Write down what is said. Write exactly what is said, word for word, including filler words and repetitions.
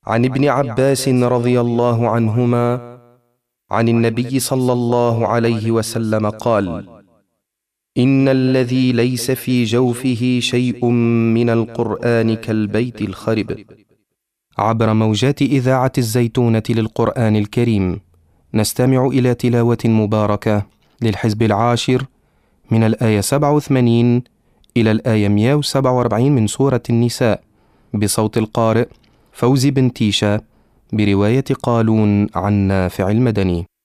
عن ابن عباس رضي الله عنهما عن النبي صلى الله عليه وسلم قال: إن الذي ليس في جوفه شيء من القرآن كالبيت الخرب. عبر موجات إذاعة الزيتونة للقرآن الكريم نستمع إلى تلاوة مباركة للحزب العاشر من الآية سبعة وثمانين إلى الآية مئة وسبعة وأربعين من سورة النساء بصوت القارئ فوزي بن تيشة برواية قالون عن نافع المدني.